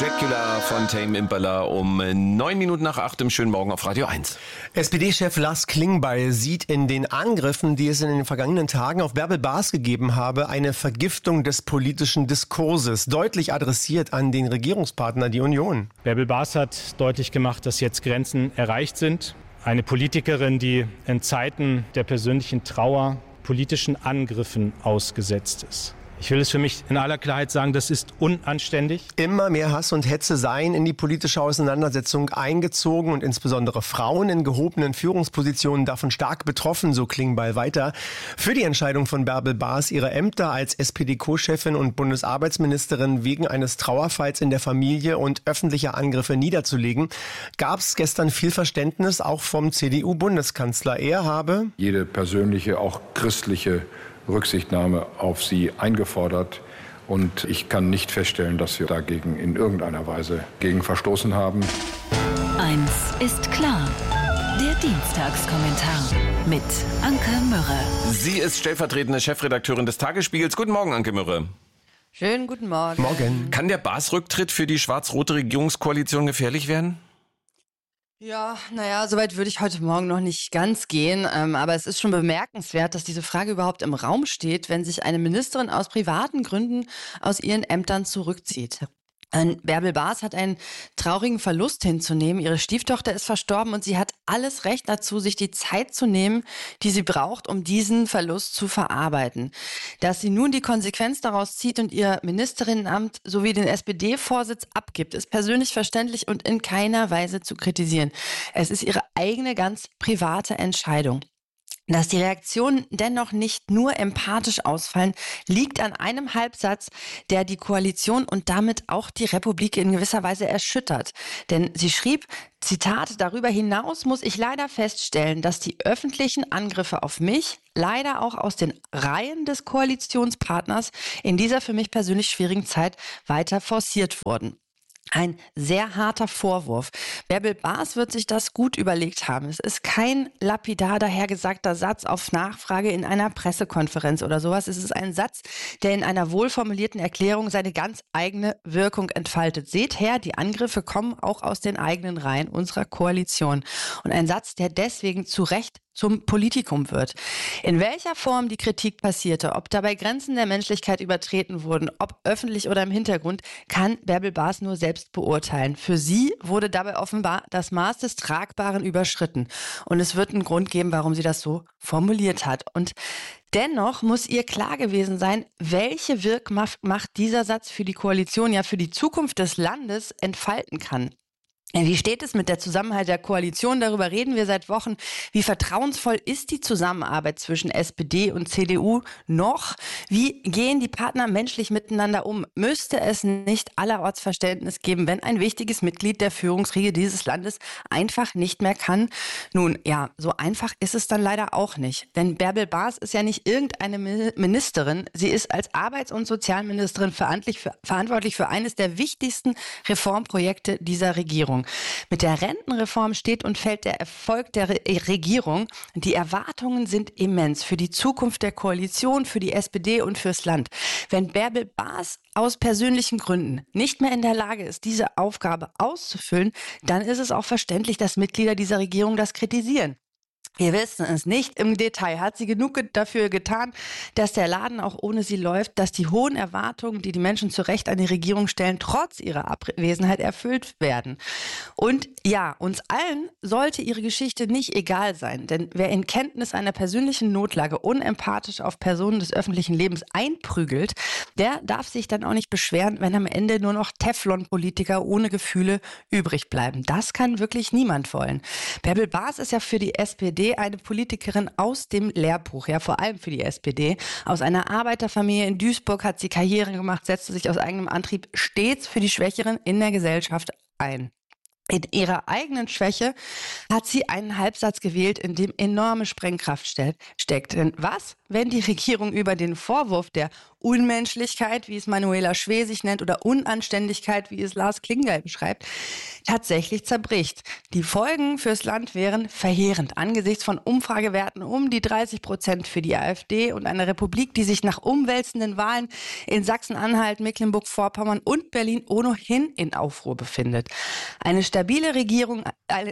Dracula von Tame Impala um 7:09 im schönen Morgen auf Radio 1. SPD-Chef Lars Klingbeil sieht in den Angriffen, die es in den vergangenen Tagen auf Bärbel Baas gegeben habe, eine Vergiftung des politischen Diskurses, deutlich adressiert an den Regierungspartner, die Union. Bärbel Baas hat deutlich gemacht, dass jetzt Grenzen erreicht sind. Eine Politikerin, die in Zeiten der persönlichen Trauer politischen Angriffen ausgesetzt ist. Ich will es für mich in aller Klarheit sagen, das ist unanständig. Immer mehr Hass und Hetze seien in die politische Auseinandersetzung eingezogen und insbesondere Frauen in gehobenen Führungspositionen davon stark betroffen, so Klingbeil weiter. Für die Entscheidung von Bärbel Baas, ihre Ämter als SPD-Co-Chefin und Bundesarbeitsministerin wegen eines Trauerfalls in der Familie und öffentlicher Angriffe niederzulegen, gab es gestern viel Verständnis, auch vom CDU-Bundeskanzler. Er habe jede persönliche, auch christliche Rücksichtnahme auf sie eingefordert. Und ich kann nicht feststellen, dass wir dagegen in irgendeiner Weise gegen verstoßen haben. Eins ist klar. Der Dienstagskommentar mit Anke Mürre. Sie ist stellvertretende Chefredakteurin des Tagesspiegels. Guten Morgen, Anke Mürre. Schönen guten Morgen. Morgen. Kann der Baas-Rücktritt für die schwarz-rote Regierungskoalition gefährlich werden? Ja, soweit würde ich heute Morgen noch nicht ganz gehen. Aber es ist schon bemerkenswert, dass diese Frage überhaupt im Raum steht, wenn sich eine Ministerin aus privaten Gründen aus ihren Ämtern zurückzieht. Bärbel Baas hat einen traurigen Verlust hinzunehmen. Ihre Stieftochter ist verstorben und sie hat alles Recht dazu, sich die Zeit zu nehmen, die sie braucht, um diesen Verlust zu verarbeiten. Dass sie nun die Konsequenz daraus zieht und ihr Ministerinnenamt sowie den SPD-Vorsitz abgibt, ist persönlich verständlich und in keiner Weise zu kritisieren. Es ist ihre eigene, ganz private Entscheidung. Dass die Reaktionen dennoch nicht nur empathisch ausfallen, liegt an einem Halbsatz, der die Koalition und damit auch die Republik in gewisser Weise erschüttert. Denn sie schrieb, Zitat, darüber hinaus muss ich leider feststellen, dass die öffentlichen Angriffe auf mich leider auch aus den Reihen des Koalitionspartners in dieser für mich persönlich schwierigen Zeit weiter forciert wurden. Ein sehr harter Vorwurf. Bärbel Baas wird sich das gut überlegt haben. Es ist kein lapidar dahergesagter Satz auf Nachfrage in einer Pressekonferenz oder sowas. Es ist ein Satz, der in einer wohlformulierten Erklärung seine ganz eigene Wirkung entfaltet. Seht her, die Angriffe kommen auch aus den eigenen Reihen unserer Koalition. Und ein Satz, der deswegen zu Recht zum Politikum wird. In welcher Form die Kritik passierte, ob dabei Grenzen der Menschlichkeit übertreten wurden, ob öffentlich oder im Hintergrund, kann Bärbel Baas nur selbst beurteilen. Für sie wurde dabei offenbar das Maß des Tragbaren überschritten. Und es wird einen Grund geben, warum sie das so formuliert hat. Und dennoch muss ihr klar gewesen sein, welche Wirkmacht dieser Satz für die Koalition, ja für die Zukunft des Landes entfalten kann. Wie steht es mit der Zusammenhalt der Koalition? Darüber reden wir seit Wochen. Wie vertrauensvoll ist die Zusammenarbeit zwischen SPD und CDU noch? Wie gehen die Partner menschlich miteinander um? Müsste es nicht allerorts Verständnis geben, wenn ein wichtiges Mitglied der Führungsriege dieses Landes einfach nicht mehr kann? Nun, ja, so einfach ist es dann leider auch nicht. Denn Bärbel Baas ist ja nicht irgendeine Ministerin. Sie ist als Arbeits- und Sozialministerin verantwortlich für eines der wichtigsten Reformprojekte dieser Regierung. Mit der Rentenreform steht und fällt der Erfolg der Regierung. Die Erwartungen sind immens für die Zukunft der Koalition, für die SPD und fürs Land. Wenn Bärbel Baas aus persönlichen Gründen nicht mehr in der Lage ist, diese Aufgabe auszufüllen, dann ist es auch verständlich, dass Mitglieder dieser Regierung das kritisieren. Wir wissen es nicht im Detail. Hat sie genug dafür getan, dass der Laden auch ohne sie läuft, dass die hohen Erwartungen, die die Menschen zu Recht an die Regierung stellen, trotz ihrer Abwesenheit erfüllt werden? Und ja, uns allen sollte ihre Geschichte nicht egal sein. Denn wer in Kenntnis einer persönlichen Notlage unempathisch auf Personen des öffentlichen Lebens einprügelt, der darf sich dann auch nicht beschweren, wenn am Ende nur noch Teflon-Politiker ohne Gefühle übrig bleiben. Das kann wirklich niemand wollen. Bärbel Baas ist ja für die SPD eine Politikerin aus dem Lehrbuch, ja vor allem für die SPD. Aus einer Arbeiterfamilie in Duisburg hat sie Karriere gemacht, setzte sich aus eigenem Antrieb stets für die Schwächeren in der Gesellschaft ein. In ihrer eigenen Schwäche hat sie einen Halbsatz gewählt, in dem enorme Sprengkraft steckt. Denn was, wenn die Regierung über den Vorwurf der Unmenschlichkeit, wie es Manuela Schwesig nennt, oder Unanständigkeit, wie es Lars Klingbeil beschreibt, tatsächlich zerbricht. Die Folgen fürs Land wären verheerend angesichts von Umfragewerten um die 30% für die AfD und einer Republik, die sich nach umwälzenden Wahlen in Sachsen-Anhalt, Mecklenburg-Vorpommern und Berlin ohnehin in Aufruhr befindet. Eine stabilere Regierung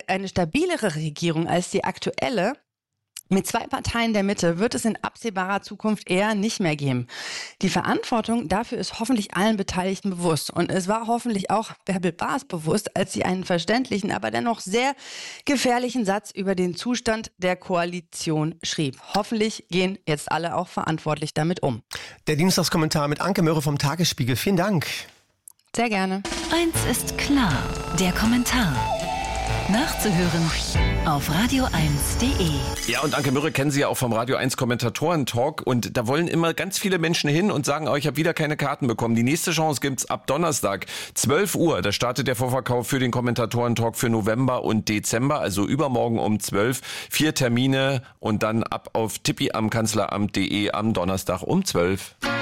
als die aktuelle mit 2 Parteien der Mitte wird es in absehbarer Zukunft eher nicht mehr geben. Die Verantwortung dafür ist hoffentlich allen Beteiligten bewusst. Und es war hoffentlich auch Bärbel Baas bewusst, als sie einen verständlichen, aber dennoch sehr gefährlichen Satz über den Zustand der Koalition schrieb. Hoffentlich gehen jetzt alle auch verantwortlich damit um. Der Dienstagskommentar mit Anke Mörre vom Tagesspiegel. Vielen Dank. Sehr gerne. 1 ist klar, der Kommentar. Nachzuhören auf radio1.de. Ja, und Anke Mürre kennen Sie ja auch vom Radio 1 Kommentatoren-Talk. Und da wollen immer ganz viele Menschen hin und sagen, ich habe wieder keine Karten bekommen. Die nächste Chance gibt's ab Donnerstag, 12 Uhr. Da startet der Vorverkauf für den Kommentatoren-Talk für November und Dezember. Also übermorgen um 12. 4 Termine und dann ab auf tippiamkanzleramt.de am Donnerstag um 12.